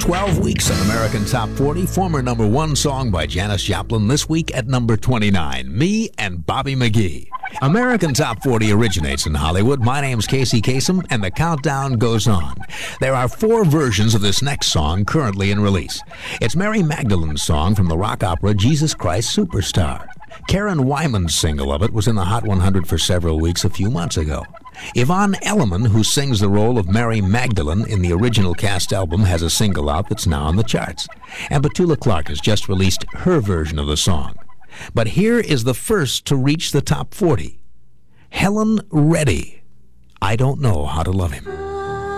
12 weeks of American Top 40, former number one song by Janis Joplin this week at number 29, Me and Bobby McGee. American Top 40 originates in Hollywood. My name's Casey Kasem, and the countdown goes on. There are 4 versions of this next song currently in release. It's Mary Magdalene's song from the rock opera Jesus Christ Superstar. Karen Wyman's single of it was in the Hot 100 for several weeks a few months ago. Yvonne Elliman, who sings the role of Mary Magdalene in the original cast album, has a single out that's now on the charts. And Petula Clark has just released her version of the song. But here is the first to reach the top 40. Helen Reddy, I Don't Know How to Love Him.